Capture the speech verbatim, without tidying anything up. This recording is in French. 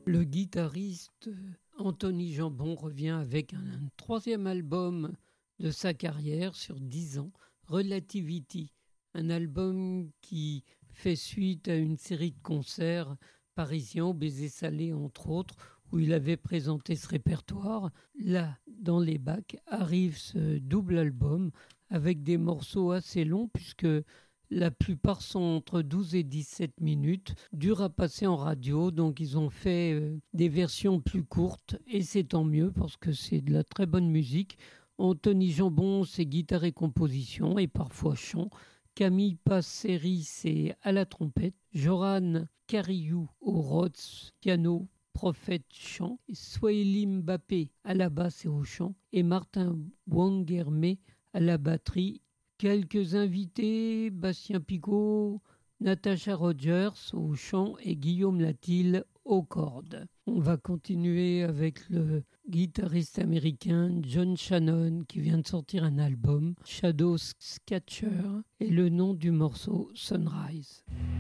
Le guitariste Anthony Jambon revient avec un, un troisième album de sa carrière sur dix ans, Relativity, un album qui fait suite à une série de concerts parisiens au Baiser Salé entre autres, où il avait présenté ce répertoire. Là, dans les bacs, arrive ce double album avec des morceaux assez longs puisque la plupart sont entre douze et dix-sept minutes, durs à passer en radio, donc ils ont fait euh, des versions plus courtes et c'est tant mieux parce que c'est de la très bonne musique. Anthony Jambon, c'est guitare et composition et parfois chant. Camille Passeri, c'est à la trompette. Joran Cariou au Rhodes, piano, prophète, chant. Swahili Mbappé à la basse et au chant. Et Martin Wangerme à la batterie. Quelques invités, Bastien Picot, Natasha Rogers au chant et Guillaume Latil aux cordes. On va continuer avec le guitariste américain John Shannon qui vient de sortir un album, Shadow Catcher, et le nom du morceau Sunrise.